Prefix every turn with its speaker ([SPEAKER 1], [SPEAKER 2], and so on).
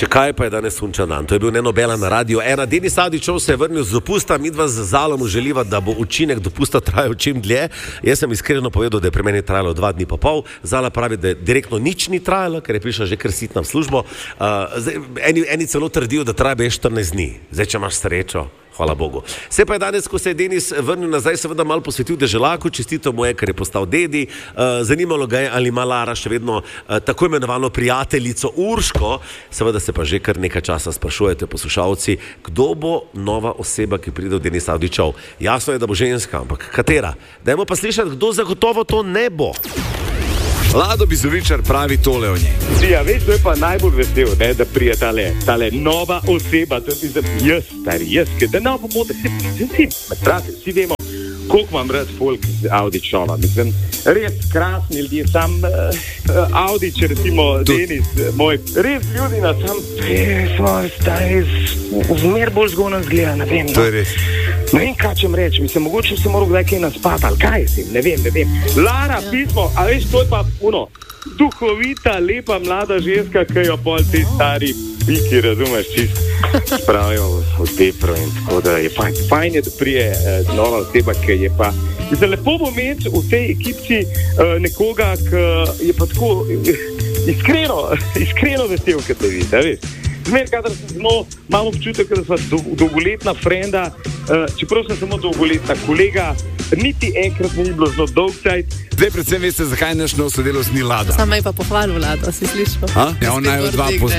[SPEAKER 1] Če kaj, pa je danes sunčan dan. To je bil Nenobela na Radio 1. Denis Avdićov se je vrnil z dopusta, midva z Zalom želiva, da bo učinek dopusta trajal čim dlje. Jaz sem iskreno povedal, da je pri meni trajalo 2 dni pa pol. Zala pravi, da direktno nič ni trajalo, ker je prišla že kar sitna v službo. Eni celo trdijo, da traja 14 dni. Zdaj, če imaš srečo, hvala Bogu. Se pa je danes, ko se je Denis vrnil nazaj, seveda malo posvetil deželaku, čestito mu je, ker je postal dedi. Zanimalo ga je, ali ima Lara še vedno tako imenovano prijateljico Urško. Seveda se pa že kar nekaj časa sprašujete poslušalci, kdo bo nova oseba, ki pride v Denis Avdićov. Jasno je, da bo ženska, ampak katera? Dajmo pa slišati, kdo zagotovo to ne bo.
[SPEAKER 2] Lado Bizovičar pravi tole o njej.
[SPEAKER 3] Ja, veš, to je pa najbolj vesel, ne, da prije tale nova oseba, to je jaz, stari, da ne bo moda, vsi vemo, koliko imam rad folk z Avdićova. Mislim, res krasni ljudje, sam Avdić, recimo Denis, moj, res ljudi na sam, svoj stari, zmer bolj zgodno zgleda, ne vem.
[SPEAKER 2] To je res.
[SPEAKER 3] Ne vem, kaj čem reči, mislim, mogoče se moral kdaj kaj naspati, ali kaj si, ne vem. Lara, pismo, a veš, to je pa duhovita, lepa, mlada ženska, ki jo pol ti stari piki, razumeš, čist spravijo v tepro in tako da je fajn je, da prije nova oseba, ki je pa, mislim, lepo bo imeti v tej ekipci nekoga, ki je pa tako iskreno vesel, kot te vidi, veš. Zmer, kadar sem zelo, imam občutek, da sva dolgoletna frenda, čeprav sem samo dolgoletna kolega, niti enkrat ni bilo zelo dolg cajt.
[SPEAKER 2] Zdaj predvsem veste, zakaj naš nov sodelavec ni Lado.
[SPEAKER 4] Sama je pa pohvalil Lado, si slišal?
[SPEAKER 2] Ja, on naj od dva pozna.